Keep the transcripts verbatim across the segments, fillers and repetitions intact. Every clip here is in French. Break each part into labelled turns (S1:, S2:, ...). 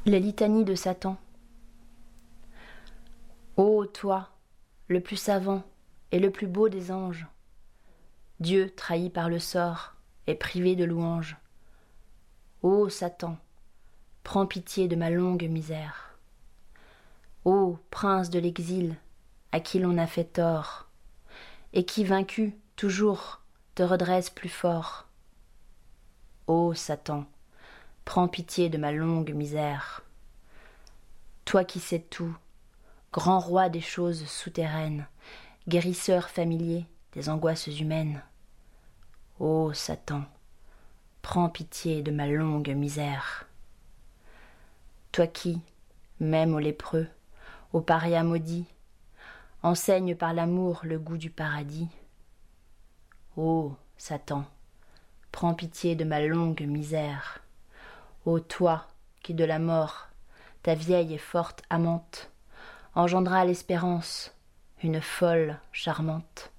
S1: La litanie de Satan. Ô toi, le plus savant et le plus beau des anges, Dieu trahi par le sort et privé de louange. Ô Satan, prends pitié de ma longue misère. Ô prince de l'exil, à qui l'on a fait tort, et qui, vaincu, toujours, te redresse plus fort. Ô Satan, prends pitié de ma longue misère. Toi qui sais tout, grand roi des choses souterraines, guérisseur familier des angoisses humaines. Ô Satan, prends pitié de ma longue misère. Toi qui, même aux lépreux, aux parias maudits, enseigne par l'amour le goût du paradis. Ô Satan, prends pitié de ma longue misère. Ô toi qui de la mort, ta vieille et forte amante, engendra l'espérance, une folle charmante.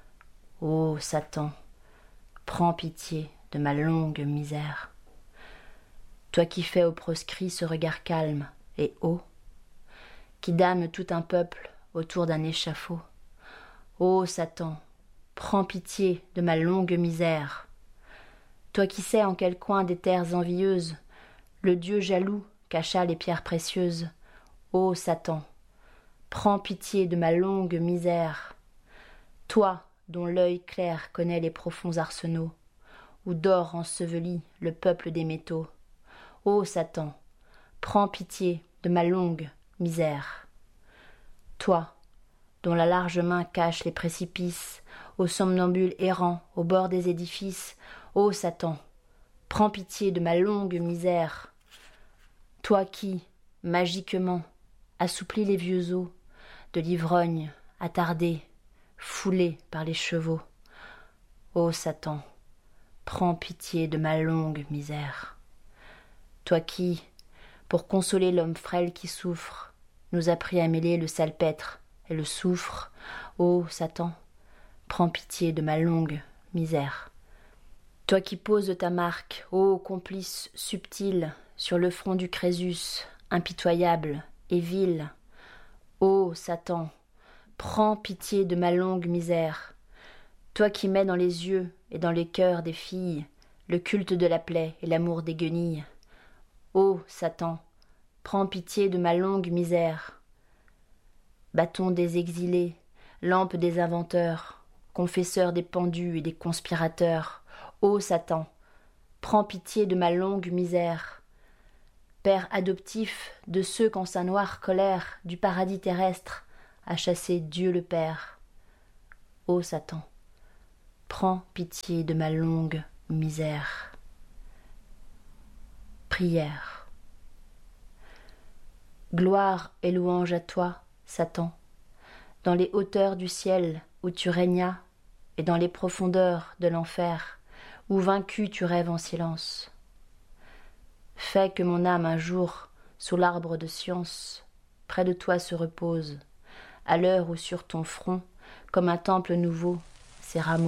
S1: Ô Satan, prends pitié de ma longue misère. Toi qui fais aux proscrits ce regard calme et haut, qui dame tout un peuple autour d'un échafaud. Ô Satan, prends pitié de ma longue misère. Toi qui sais en quel coin des terres envieuses le Dieu jaloux cacha les pierres précieuses. Ô Satan, prends pitié de ma longue misère. Toi dont l'œil clair connaît les profonds arsenaux, où dort enseveli le peuple des métaux. Ô Satan, prends pitié de ma longue misère. Toi, dont la large main cache les précipices, aux somnambules errants au bord des édifices, ô Satan, prends pitié de ma longue misère. Toi qui, magiquement, assouplis les vieux os de l'ivrogne attardé, foulé par les chevaux, ô Satan, prends pitié de ma longue misère. Toi qui, pour consoler l'homme frêle qui souffre, nous appris à mêler le salpêtre et le soufre, ô Satan, prends pitié de ma longue misère. Toi qui poses ta marque, ô complice subtil, sur le front du Crésus, impitoyable et vil, ô Satan, prends pitié de ma longue misère. Toi qui mets dans les yeux et dans les cœurs des filles le culte de la plaie et l'amour des guenilles, ô Satan, prends pitié de ma longue misère. Bâton des exilés, lampe des inventeurs, confesseur des pendus et des conspirateurs, ô Satan, prends pitié de ma longue misère. Père adoptif de ceux qu'en sa noire colère du paradis terrestre a chassé Dieu le Père, ô Satan, prends pitié de ma longue misère. Prière. Gloire et louange à toi, Satan, dans les hauteurs du ciel où tu régnas, et dans les profondeurs de l'enfer où vaincu tu rêves en silence. Fais que mon âme un jour, sous l'arbre de science, près de toi se repose, à l'heure où sur ton front, comme un temple nouveau, ses rameaux